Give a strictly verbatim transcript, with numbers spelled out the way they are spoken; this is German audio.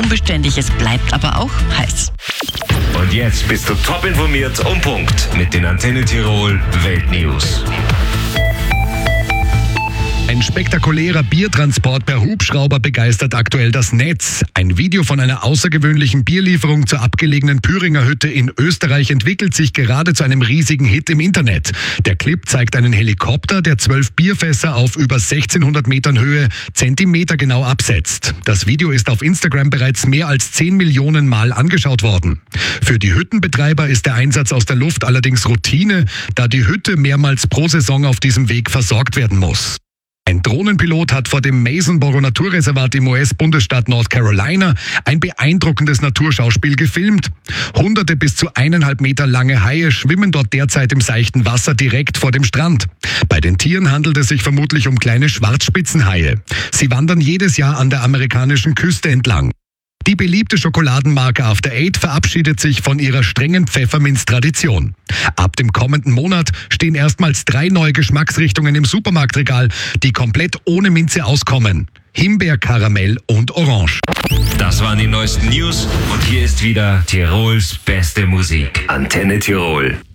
unbeständig, es bleibt aber auch heiß. Und jetzt bist du top informiert um Punkt mit den Antenne Tirol Weltnews. Ein spektakulärer Biertransport per Hubschrauber begeistert aktuell das Netz. Ein Video von einer außergewöhnlichen Bierlieferung zur abgelegenen Püringer Hütte in Österreich entwickelt sich gerade zu einem riesigen Hit im Internet. Der Clip zeigt einen Helikopter, der zwölf Bierfässer auf über sechzehnhundert Metern Höhe zentimetergenau absetzt. Das Video ist auf Instagram bereits mehr als zehn Millionen Mal angeschaut worden. Für die Hüttenbetreiber ist der Einsatz aus der Luft allerdings Routine, da die Hütte mehrmals pro Saison auf diesem Weg versorgt werden muss. Ein Drohnenpilot hat vor dem Masonboro Naturreservat im U S-Bundesstaat North Carolina ein beeindruckendes Naturschauspiel gefilmt. Hunderte bis zu eineinhalb Meter lange Haie schwimmen dort derzeit im seichten Wasser direkt vor dem Strand. Bei den Tieren handelt es sich vermutlich um kleine Schwarzspitzenhaie. Sie wandern jedes Jahr an der amerikanischen Küste entlang. Die beliebte Schokoladenmarke After Eight verabschiedet sich von ihrer strengen Pfefferminz-Tradition. Ab dem kommenden Monat stehen erstmals drei neue Geschmacksrichtungen im Supermarktregal, die komplett ohne Minze auskommen. Himbeer, Karamell und Orange. Das waren die neuesten News und hier ist wieder Tirols beste Musik. Antenne Tirol.